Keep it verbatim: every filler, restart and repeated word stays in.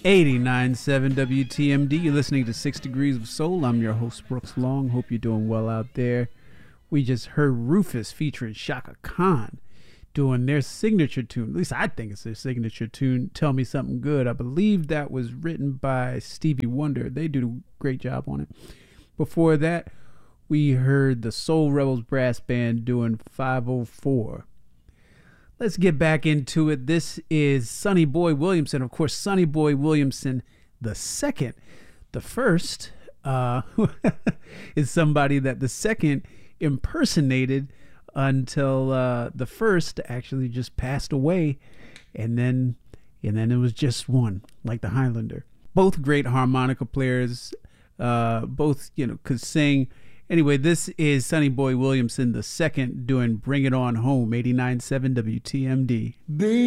eighty-nine point seven W T M D. You're listening to Six Degrees of Soul. I'm your host, Brooks Long. Hope you're doing well out there. We just heard Rufus featuring Shaka Khan doing their signature tune. At least I think it's their signature tune, Tell Me Something Good. I believe that was written by Stevie Wonder. They do a great job on it. Before that, we heard the Soul Rebels Brass Band doing five oh four. Let's get back into it. This is Sonny Boy Williamson. Of course, Sonny Boy Williamson the second. The first uh, is somebody that the second impersonated until uh, the first actually just passed away, and then and then it was just one, like the Highlander. Both great harmonica players, uh, both you know could sing. Anyway, this is Sonny Boy Williamson the second doing Bring It On Home, eighty-nine point seven W T M D.